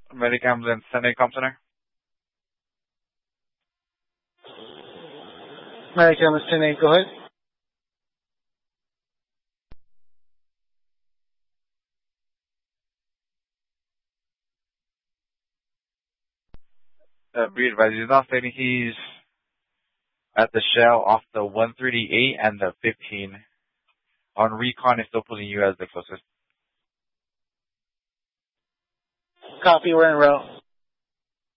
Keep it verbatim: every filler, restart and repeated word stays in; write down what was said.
Medicams and Sunday Com Center. Medicam is ten eight, go ahead. Uh, be advised, he's not stating he's at the shell off the one thirty-eight and the fifteen. On recon, it's still putting you as the closest. Copy, we're en route.